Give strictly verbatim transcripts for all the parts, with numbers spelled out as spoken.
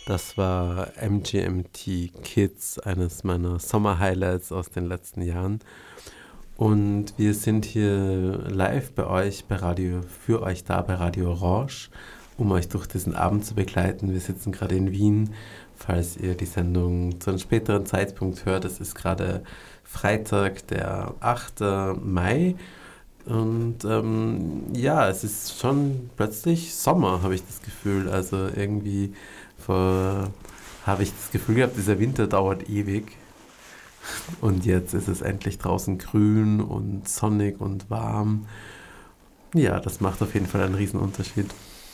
Das war M G M T Kids, eines meiner Sommer-Highlights aus den letzten Jahren. Und wir sind hier live bei euch, bei Radio, für euch da bei Radio Orange, um euch durch diesen Abend zu begleiten. Wir sitzen gerade in Wien, falls ihr die Sendung zu einem späteren Zeitpunkt hört. Es ist gerade Freitag, der achte Mai. Und ähm, ja, es ist schon plötzlich Sommer, habe ich das Gefühl. Also irgendwie vor, habe ich das Gefühl gehabt, dieser Winter dauert ewig. Und jetzt ist es endlich draußen grün und sonnig und warm. Ja, das macht auf jeden Fall einen Riesenunterschied.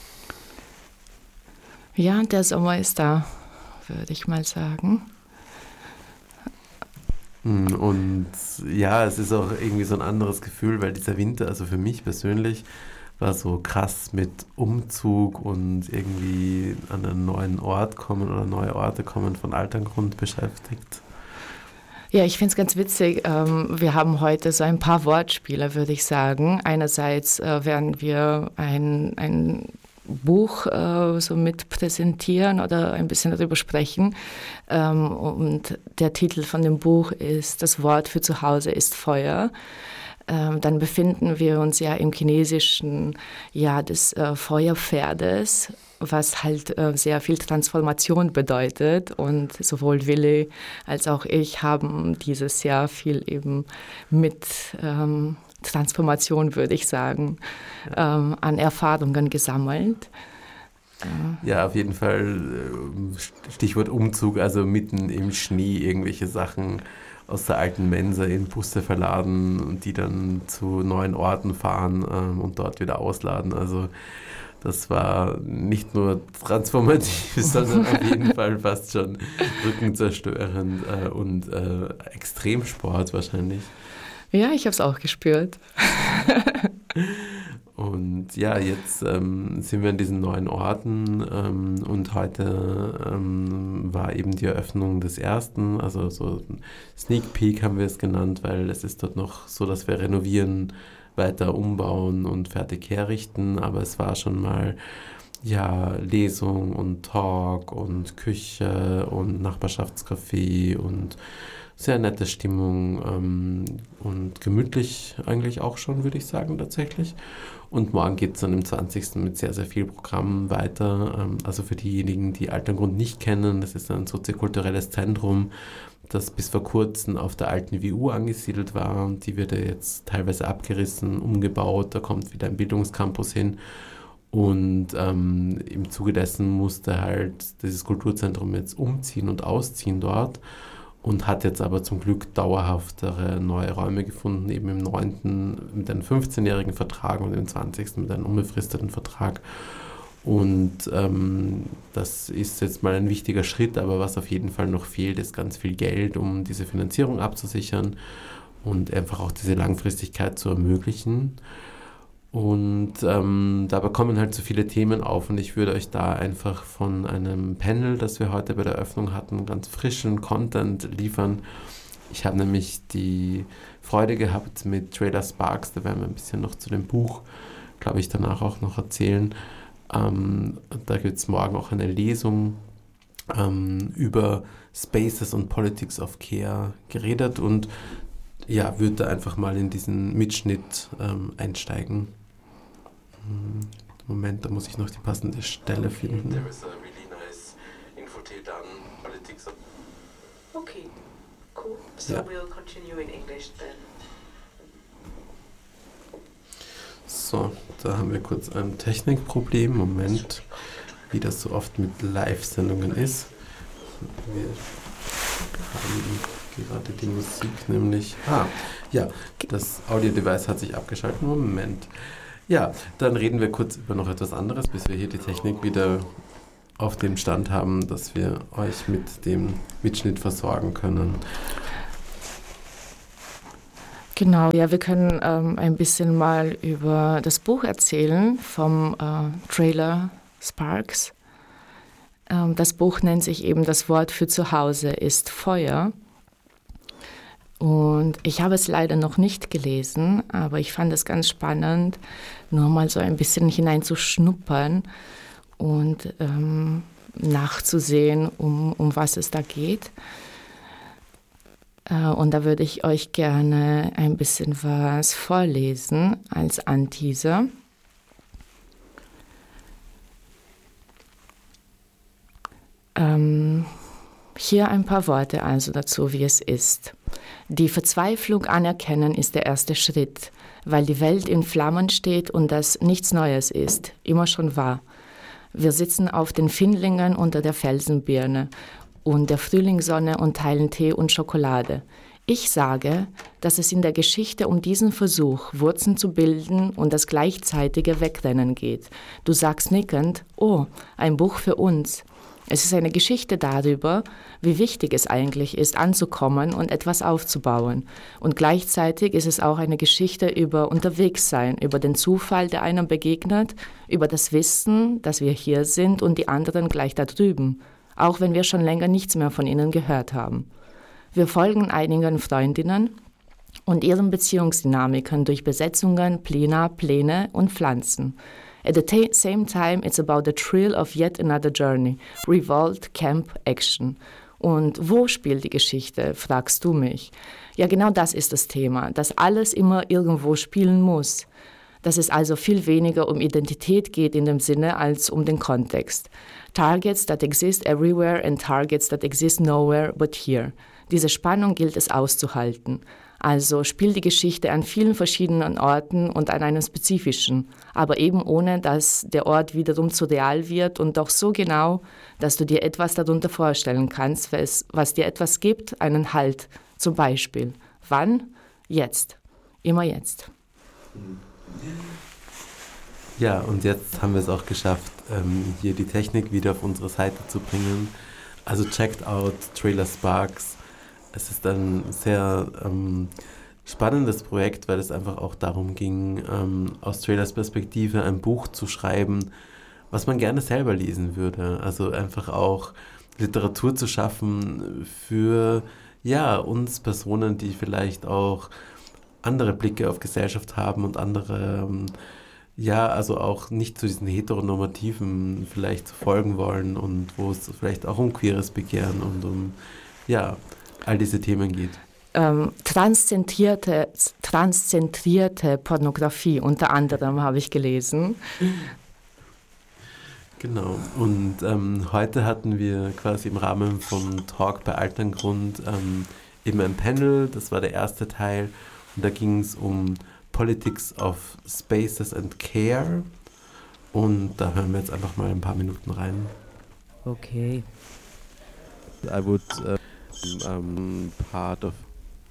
Ja, der Sommer ist da, würde ich mal sagen. Und ja, es ist auch irgendwie so ein anderes Gefühl, weil dieser Winter, also für mich persönlich, war so krass mit Umzug und irgendwie an einen neuen Ort kommen oder neue Orte kommen von altem Grund beschäftigt. Ja, ich finde es ganz witzig. Ähm, wir haben heute so ein paar Wortspiele, würde ich sagen. Einerseits äh, werden wir ein, ein Buch äh, so mit präsentieren oder ein bisschen darüber sprechen. Ähm, und der Titel von dem Buch ist „Das Wort für zu Hause ist Feuer". Ähm, dann befinden wir uns ja im chinesischen Jahr des äh, Feuerpferdes, was halt äh, sehr viel Transformation bedeutet. Und sowohl Willi als auch ich haben dieses Jahr viel eben mit ähm, Transformation, würde ich sagen, Ja. ähm, an Erfahrungen gesammelt. Ja, auf jeden Fall äh, Stichwort Umzug, also mitten im Schnee irgendwelche Sachen aus der alten Mensa in Busse verladen und die dann zu neuen Orten fahren ähm, und dort wieder ausladen. Also das war nicht nur transformativ, sondern auf jeden Fall fast schon rückenzerstörend äh, und äh, Extremsport wahrscheinlich. Ja, ich habe es auch gespürt. Und ja, jetzt ähm, sind wir in diesen neuen Orten ähm, und heute ähm, war eben die Eröffnung des ersten, also so Sneak Peek haben wir es genannt, weil es ist dort noch so, dass wir renovieren, weiter umbauen und fertig herrichten, aber es war schon mal ja Lesung und Talk und Küche und Nachbarschaftscafé und sehr nette Stimmung ähm, und gemütlich eigentlich auch schon, würde ich sagen, tatsächlich. Und morgen geht es dann im zwanzigsten mit sehr, sehr viel Programm weiter. Ähm, also für diejenigen, die Alterngrund nicht kennen, das ist ein soziokulturelles Zentrum, das bis vor kurzem auf der alten W U angesiedelt war. Und die wird ja jetzt teilweise abgerissen, umgebaut, da kommt wieder ein Bildungscampus hin. Und ähm, im Zuge dessen musste halt dieses Kulturzentrum jetzt umziehen und ausziehen dort. Und hat jetzt aber zum Glück dauerhaftere neue Räume gefunden, eben im neunten mit einem fünfzehnjährigen Vertrag und im zwanzigsten mit einem unbefristeten Vertrag. Und ähm, das ist jetzt mal ein wichtiger Schritt, aber was auf jeden Fall noch fehlt, ist ganz viel Geld, um diese Finanzierung abzusichern und einfach auch diese Langfristigkeit zu ermöglichen. Und ähm, dabei kommen halt so viele Themen auf und ich würde euch da einfach von einem Panel, das wir heute bei der Eröffnung hatten, ganz frischen Content liefern. Ich habe nämlich die Freude gehabt mit Trailer Sparks, da werden wir ein bisschen noch zu dem Buch, glaube ich, danach auch noch erzählen. Ähm, da gibt es morgen auch eine Lesung ähm, über Spaces und Politics of Care geredet und ja, würde da einfach mal in diesen Mitschnitt ähm, einsteigen. Moment, da muss ich noch die passende Stelle finden. There is a really nice infotape on politics of Okay, cool. So ja. We'll continue in English then. So, da haben wir kurz ein Technikproblem. Moment, wie das so oft mit Live-Sendungen ist. Wir haben gerade die Musik nämlich... Ah, ja, das Audio-Device hat sich abgeschaltet. Moment. Ja, dann reden wir kurz über noch etwas anderes, bis wir hier die Technik wieder auf dem Stand haben, dass wir euch mit dem Mitschnitt versorgen können. Genau, ja, wir können ähm, ein bisschen mal über das Buch erzählen vom äh, Trailer Sparks. Ähm, das Buch nennt sich eben „Das Wort für zu Hause ist Feuer". Und ich habe es leider noch nicht gelesen, aber ich fand es ganz spannend, nur mal so ein bisschen hineinzuschnuppern. und ähm, nachzusehen, um, um was es da geht. Äh, und da würde ich euch gerne ein bisschen was vorlesen als Anteaser. Ähm, hier ein paar Worte also dazu, wie es ist. Die Verzweiflung anerkennen ist der erste Schritt, weil die Welt in Flammen steht und das nichts Neues ist, immer schon war. Wir sitzen auf den Findlingen unter der Felsenbirne und der Frühlingssonne und teilen Tee und Schokolade. Ich sage, dass es in der Geschichte um diesen Versuch, Wurzeln zu bilden und das gleichzeitige Wegrennen geht. Du sagst nickend, oh, ein Buch für uns. Es ist eine Geschichte darüber, wie wichtig es eigentlich ist, anzukommen und etwas aufzubauen. Und gleichzeitig ist es auch eine Geschichte über Unterwegssein, über den Zufall, der einem begegnet, über das Wissen, dass wir hier sind und die anderen gleich da drüben, auch wenn wir schon länger nichts mehr von ihnen gehört haben. Wir folgen einigen Freundinnen und ihren Beziehungsdynamiken durch Besetzungen, Plena, Pläne und Pflanzen. At the ta- same time, it's about the thrill of yet another journey, Revolt, Camp, Action. Und wo spielt die Geschichte, fragst du mich. Ja, genau das ist das Thema, dass alles immer irgendwo spielen muss. Dass es also viel weniger um Identität geht in dem Sinne als um den Kontext. Targets that exist everywhere and targets that exist nowhere but here. Diese Spannung gilt es auszuhalten. Also spielt die Geschichte an vielen verschiedenen Orten und an einem spezifischen, aber eben ohne, dass der Ort wiederum zu real wird und doch so genau, dass du dir etwas darunter vorstellen kannst, was, was dir etwas gibt, einen Halt. Zum Beispiel, wann? Jetzt. Immer jetzt. Ja, und jetzt haben wir es auch geschafft, ähm, hier die Technik wieder auf unsere Seite zu bringen. Also checkt out Trailer Sparks. Es ist ein sehr ähm, spannendes Projekt, weil es einfach auch darum ging, ähm, aus Trailers Perspektive ein Buch zu schreiben, was man gerne selber lesen würde. Also einfach auch Literatur zu schaffen für ja, uns Personen, die vielleicht auch andere Blicke auf Gesellschaft haben und andere, ähm, ja, also auch nicht zu diesen heteronormativen vielleicht folgen wollen und wo es vielleicht auch um queeres Begehren und um, ja, all diese Themen geht. Ähm, transzentrierte, transzentrierte Pornografie unter anderem habe ich gelesen. Genau, und ähm, heute hatten wir quasi im Rahmen vom Talk bei Alterngrund ähm, eben ein Panel, das war der erste Teil, und da ging es um Politics of Spaces and Care, und da hören wir jetzt einfach mal ein paar Minuten rein. Okay. I would uh, um, part of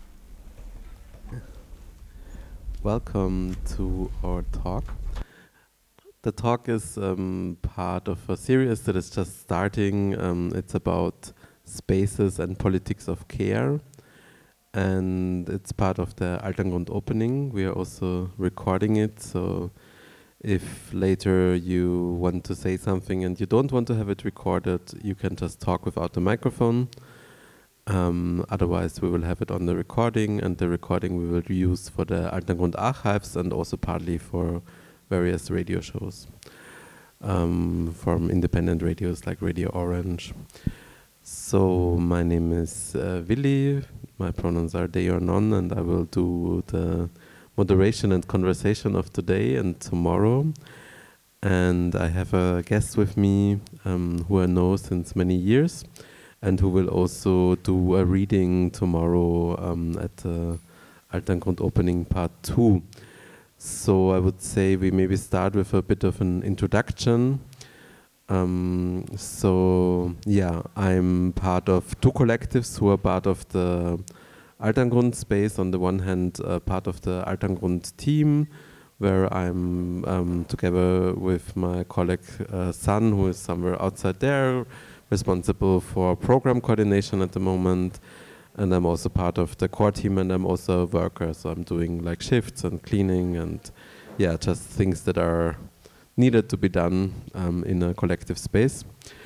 welcome to our talk. The talk is um, part of a series that is just starting. Um, it's about spaces and politics of care, and it's part of the Alterngrund opening. We are also recording it, so if later you want to say something and you don't want to have it recorded, you can just talk without the microphone. Um, otherwise, we will have it on the recording, and the recording we will use for the Alterngrund archives and also partly for various radio shows um, from independent radios like Radio Orange. So my name is uh, Willi, my pronouns are they or none, and I will do the moderation and conversation of today and tomorrow. And I have a guest with me um, who I know since many years, and who will also do a reading tomorrow um, at the Alterngrund opening part two. So I would say we maybe start with a bit of an introduction. Um, so yeah, I'm part of two collectives who are part of the Alterngrund space. On the one hand, uh, part of the Alterngrund team, where I'm um, together with my colleague uh, San, who is somewhere outside there, responsible for program coordination at the moment. And I'm also part of the core team, and I'm also a worker, so I'm doing like shifts and cleaning and yeah, just things that are needed to be done um, in a collective space.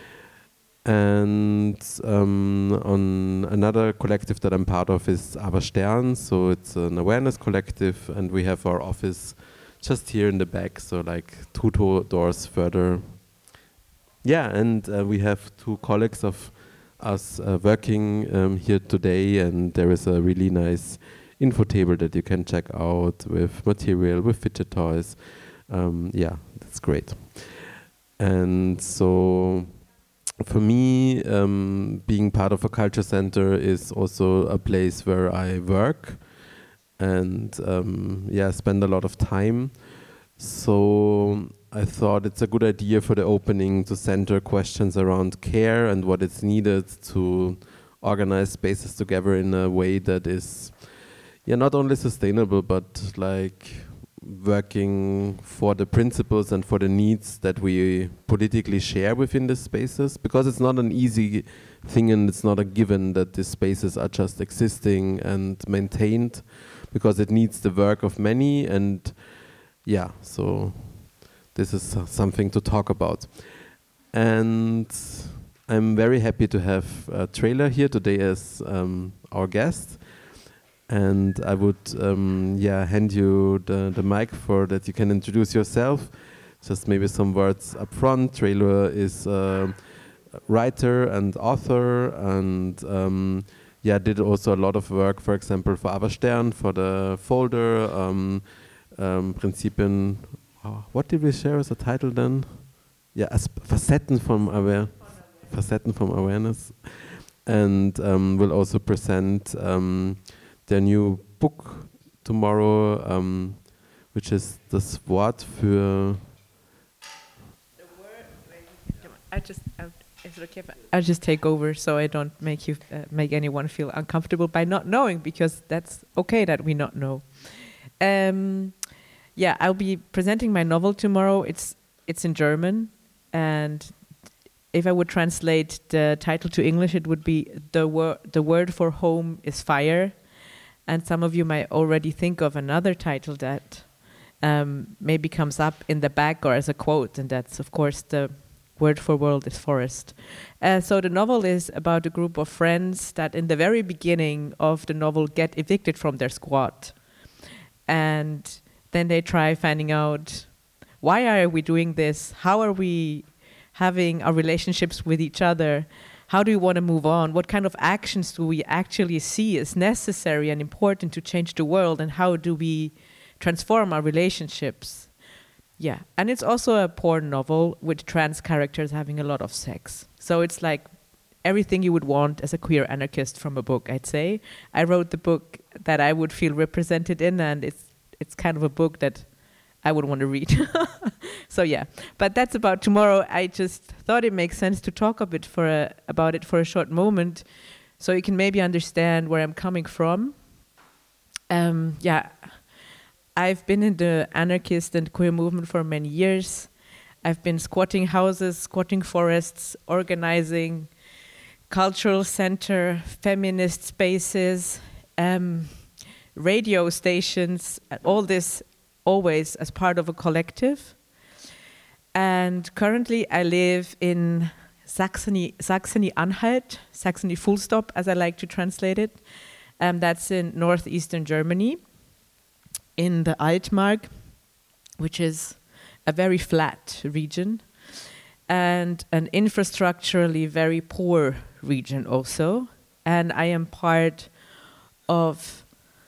And um, on another collective that I'm part of is Aber Stern, so it's an awareness collective, and we have our office just here in the back, so like two to- doors further yeah, and uh, we have two colleagues of us uh, working um, here today, and there is a really nice info table that you can check out with material, with fidget toys. Um, yeah, that's great. And so for me, um, being part of a culture center is also a place where I work and um, yeah, spend a lot of time. So I thought it's a good idea for the opening to center questions around care and what is needed to organize spaces together in a way that is yeah, not only sustainable, but like working for the principles and for the needs that we politically share within the spaces, because it's not an easy thing and it's not a given that these spaces are just existing and maintained, because it needs the work of many. And yeah, so this is uh, something to talk about. And I'm very happy to have a trailer here today as um, our guest. And I would um, yeah, hand you the, the mic for that you can introduce yourself. Just maybe some words up front. Trailer is a writer and author, and um, yeah, did also a lot of work, for example, for Avastern, for the folder, um, um, Prinzipien. Oh, what did we share as a title then? Yeah, as Facetten from aware, Facetten from awareness, and um, will also present Um, their new book tomorrow, um, which is das Wort für. I just, I, is it okay if I, I'll just take over so I don't make you uh, make anyone feel uncomfortable by not knowing, because that's okay that we not know. Um, yeah, I'll be presenting my novel tomorrow. It's it's in German, and if I would translate the title to English, it would be the word the word for home is fire. And some of you might already think of another title that um, maybe comes up in the back or as a quote, and that's, of course, the word for world is forest. Uh, so the novel is about a group of friends that in the very beginning of the novel get evicted from their squat. And then they try finding out, why are we doing this? How are we having our relationships with each other? How do we want to move on? What kind of actions do we actually see as necessary and important to change the world? And how do we transform our relationships? Yeah, and it's also a porn novel with trans characters having a lot of sex. So it's like everything you would want as a queer anarchist from a book, I'd say. I wrote the book that I would feel represented in, and it's it's kind of a book that I would want to read. So yeah, but that's about tomorrow. I just thought it makes sense to talk a bit for a, about it for a short moment, so you can maybe understand where I'm coming from. Um, yeah, I've been in the anarchist and queer movement for many years. I've been squatting houses, squatting forests, organizing cultural center, feminist spaces, um, radio stations, all this always as part of a collective. And currently I live in Saxony, Saxony-Anhalt, Saxony full stop, as I like to translate it. Um, that's in northeastern Germany, in the Altmark, which is a very flat region, and an infrastructurally very poor region also. And I am part of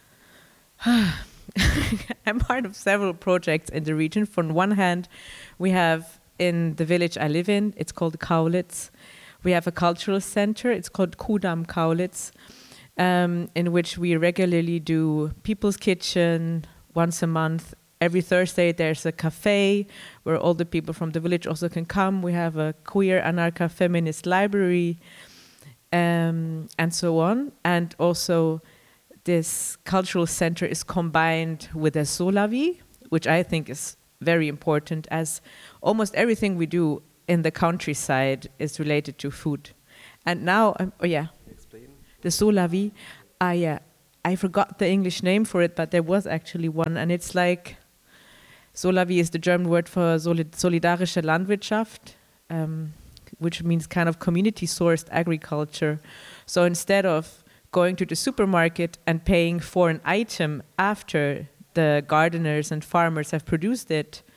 I'm part of several projects in the region. From one hand, we have in the village I live in, it's called Kaulitz. We have a cultural center, it's called Kudamm Kaulitz, um, in which we regularly do People's Kitchen once a month. Every Thursday there's a cafe where all the people from the village also can come. We have a queer anarcha-feminist library, um, and so on. And also this cultural center is combined with a Solavi, which I think is very important, as almost everything we do in the countryside is related to food. And now, um, oh yeah, Explain. The Solavi, ah yeah, I forgot the English name for it, but there was actually one, and it's like, Solavi is the German word for solid solidarische Landwirtschaft, um, which means kind of community-sourced agriculture. So instead of going to the supermarket and paying for an item after the gardeners and farmers have produced it,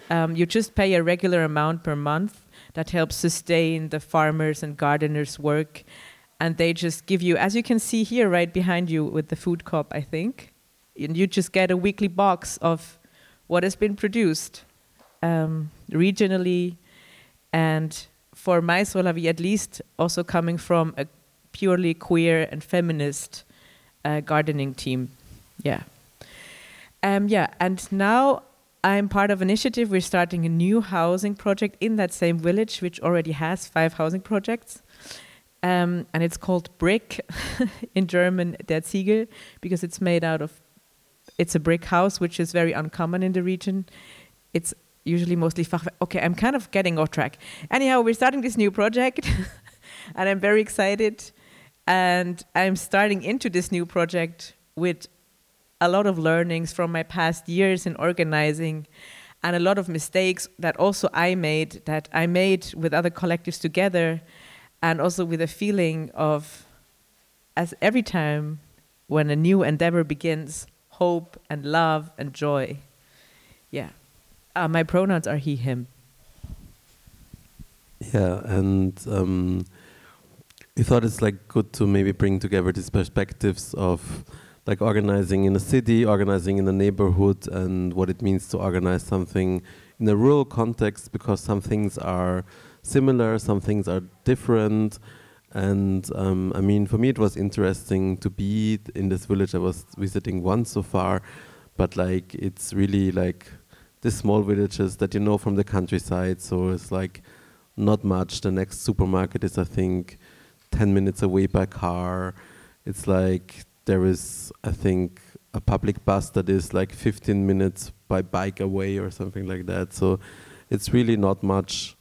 Um, you just pay a regular amount per month that helps sustain the farmers and gardeners' work. And they just give you, as you can see here right behind you with the food co-op, I think, and you just get a weekly box of what has been produced um, regionally, and for Mais Sur La Vie at least, also coming from a purely queer and feminist uh, gardening team. Yeah. Um, yeah, and now I'm part of an initiative. We're starting a new housing project in that same village, which already has five housing projects. Um, and it's called Brick, in German, Der Ziegel, because it's made out of, it's a brick house, which is very uncommon in the region. It's usually mostly Fachwerk. Okay, I'm kind of getting off track. Anyhow, we're starting this new project, and I'm very excited. And I'm starting into this new project with a lot of learnings from my past years in organizing, and a lot of mistakes that also I made, that I made with other collectives together, and also with a feeling of, as every time when a new endeavor begins, hope and love and joy. Yeah. Uh, my pronouns are he, him. Yeah, and um, we thought it's like good to maybe bring together these perspectives of like organizing in a city, organizing in a neighborhood, and what it means to organize something in a rural context, because some things are similar, some things are different. And um, I mean, for me it was interesting to be in this village. I was visiting once so far, but like it's really like the small villages that you know from the countryside, so it's like not much. The next supermarket is, I think, ten minutes away by car. It's like there is, I think, a public bus that is like fifteen minutes by bike away or something like that. So it's really not much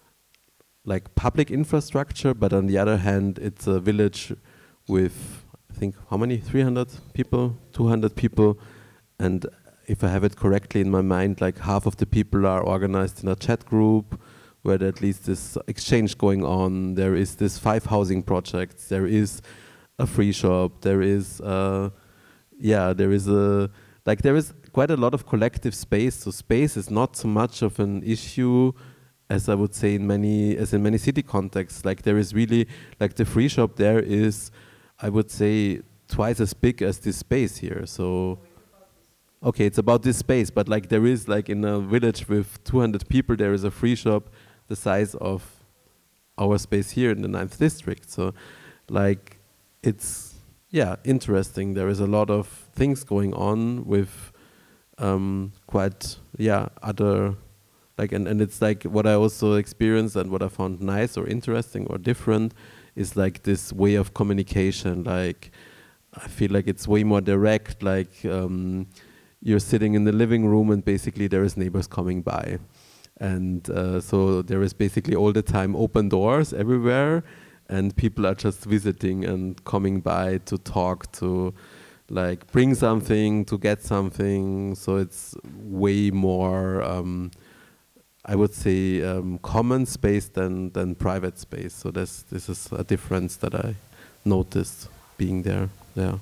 like public infrastructure, but on the other hand, it's a village with, I think, how many? three hundred people, two hundred people, and if I have it correctly in my mind, like half of the people are organized in a chat group where there at least this exchange going on. There is this five housing projects. There is a free shop. There is, uh, yeah, there is a, like there is quite a lot of collective space. So space is not so much of an issue as I would say in many, as in many city contexts. Like there is really, like the free shop there is, I would say, twice as big as this space here. So, okay, it's about this space, but like there is like in a village with two hundred people, there is a free shop the size of our space here in the ninth district. So like it's, yeah, interesting. There is a lot of things going on with um, quite, yeah, other, like, and, and it's like what I also experienced and what I found nice or interesting or different is like this way of communication. Like, I feel like it's way more direct, like um, you're sitting in the living room and basically there is neighbors coming by. And uh, so there is basically all the time open doors everywhere, and people are just visiting and coming by to talk, to like bring something, to get something. So it's way more, um, I would say, um, common space than, than private space. So this, this is a difference that I noticed being there. Yeah.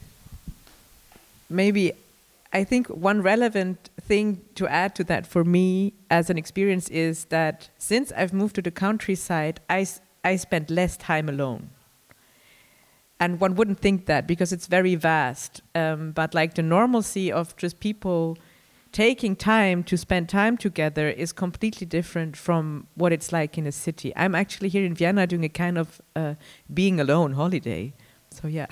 Maybe I think one relevant thing to add to that for me as an experience is that since I've moved to the countryside, I, s- I spent less time alone. And one wouldn't think that because it's very vast. Um, but like the normalcy of just people taking time to spend time together is completely different from what it's like in a city. I'm actually here in Vienna doing a kind of uh, being alone holiday. So yeah.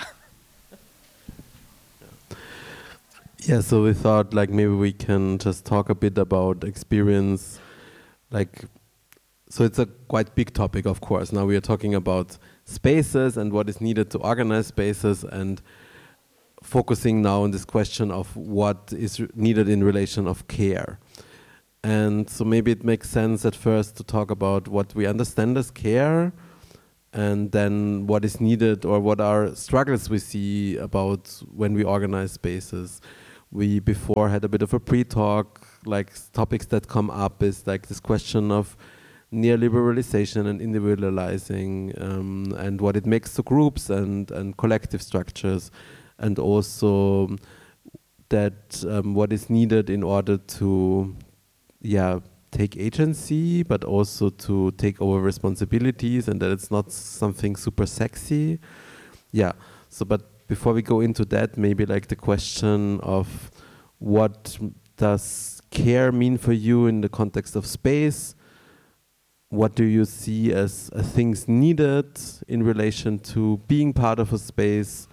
Yeah, so we thought like maybe we can just talk a bit about experience. Like, so it's a quite big topic, of course. Now we are talking about spaces and what is needed to organize spaces, and focusing now on this question of what is r- needed in relation of care. And so maybe it makes sense at first to talk about what we understand as care, and then what is needed or what are struggles we see about when we organize spaces. We before had a bit of a pre-talk, like s- topics that come up is like this question of neoliberalization and individualizing, um, and what it makes to groups and, and collective structures, and also that um, what is needed in order to yeah, take agency, but also to take over responsibilities, and that it's not something super sexy. Yeah. So, but before we go into that, maybe like the question of what does care mean for you in the context of space? What do you see as uh, things needed in relation to being part of a space?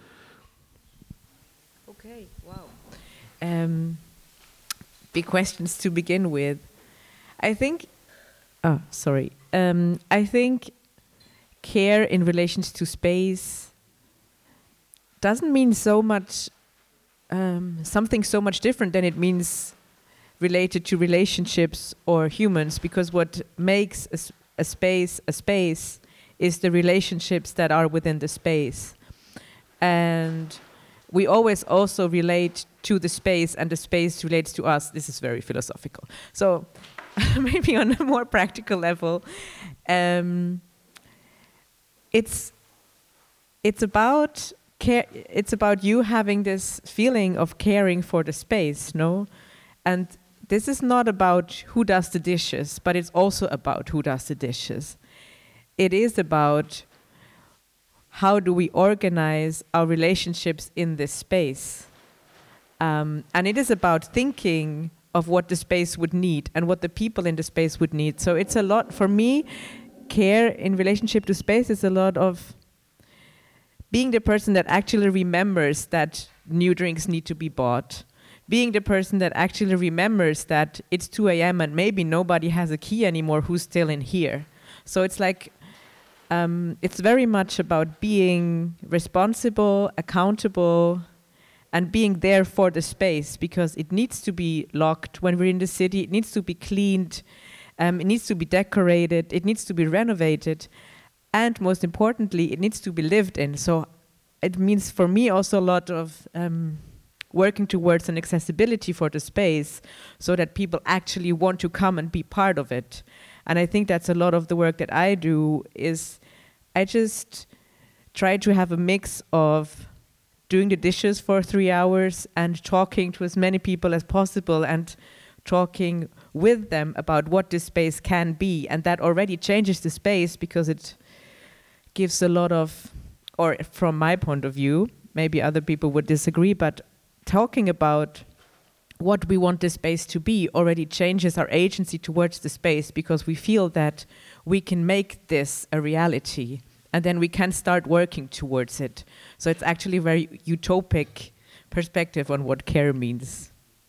Okay, wow. Um, big questions to begin with. I think, oh, sorry. Um, I think care in relation to space doesn't mean so much, um, something so much different than it means related to relationships or humans, because what makes a, a space a space is the relationships that are within the space. And we always also relate to the space, and the space relates to us. This is very philosophical. So maybe on a more practical level, um, it's it's about care. It's about you having this feeling of caring for the space, no? And this is not about who does the dishes, but it's also about who does the dishes. It is about how do we organize our relationships in this space. Um, and it is about thinking of what the space would need and what the people in the space would need. So it's a lot, for me, care in relationship to space is a lot of being the person that actually remembers that new drinks need to be bought. Being the person that actually remembers that it's two a.m. and maybe nobody has a key anymore who's still in here. So it's like, um, it's very much about being responsible, accountable, and being there for the space, because it needs to be locked when we're in the city, it needs to be cleaned, um, it needs to be decorated, it needs to be renovated, and most importantly, it needs to be lived in. So it means for me also a lot of um, working towards an accessibility for the space so that people actually want to come and be part of it. And I think that's a lot of the work that I do, is I just try to have a mix of doing the dishes for three hours and talking to as many people as possible and talking with them about what this space can be. And that already changes the space, because it gives a lot of, or from my point of view, maybe other people would disagree, but talking about what we want this space to be already changes our agency towards the space, because we feel that we can make this a reality and then we can start working towards it. So it's actually a very utopic perspective on what care means.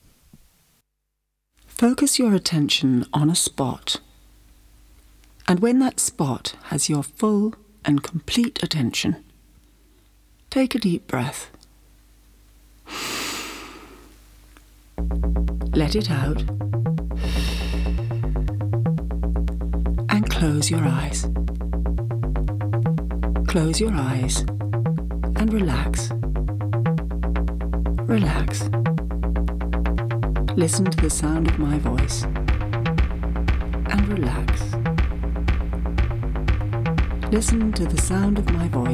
Focus your attention on a spot. And when that spot has your full and complete attention, take a deep breath. Let it out. And close your eyes. Close your eyes and relax. Relax. Listen to the sound of my voice and relax. Listen to the sound of my voice